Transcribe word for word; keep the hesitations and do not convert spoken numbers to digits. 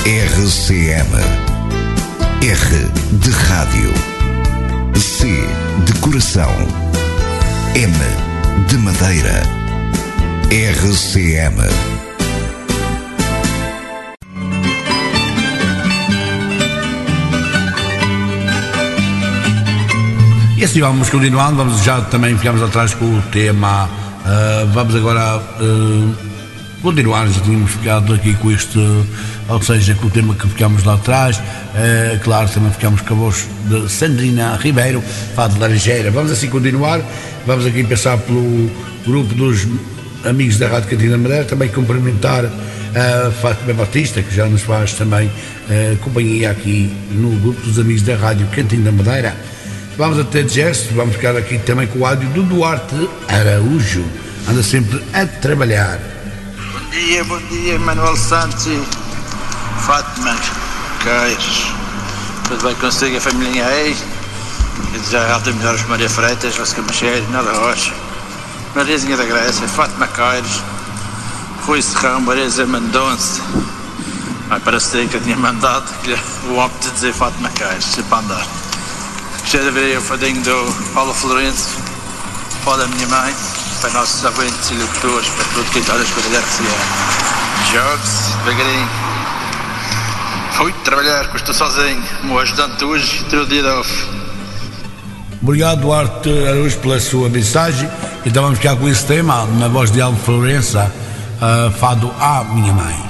R C M. R de rádio. C de coração. M de madeira. R C M. E assim vamos continuando, vamos já também ficamos atrás com o tema, uh, vamos agora uh, continuar, já tínhamos ficado aqui com este, ou seja, com o tema que ficámos lá atrás, uh, claro, também ficámos com a voz de Sandrina Ribeiro, Fado de Laranjeira. Vamos assim continuar, vamos aqui passar pelo grupo dos amigos da Rádio Cantina Madeira, também cumprimentar a Fátima Batista, que já nos faz também uh, companhia aqui no grupo dos amigos da Rádio Cantina Madeira. Vamos até de gesto, vamos ficar aqui também com o áudio do Duarte Araújo, anda sempre a trabalhar. Bom dia, bom dia, Manuel Santos e Fátima Caires. Tudo bem consigo, a família aí? Já alta melhores Maria Freitas, Vasco Macheiro, Nada Rocha, Mariazinha da Grécia, Fátima Caires, Rui Serrão, Maria Mendonça. Ai, parece que eu tinha mandado que o homem de dizer Fátima Caires, se para andar. Já deveria o fadinho do Paulo Florencio, para a minha mãe, para nossos ouvintes e locutores, para tudo que está a escolher que se jogos, devagarinho. Fui trabalhar, que estou sozinho, meu ajudante hoje, todo dia de off. Obrigado, Duarte Araújo, pela sua mensagem. Então vamos ficar com esse tema, na voz de Aldo Florença, uh, Fado à Minha Mãe.